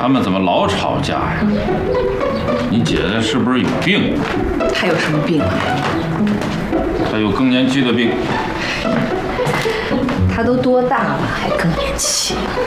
他们怎么老吵架呀？你姐姐是不是有病？ 她有什么病啊？ 她有更年期的病。 她都多大了还更年期？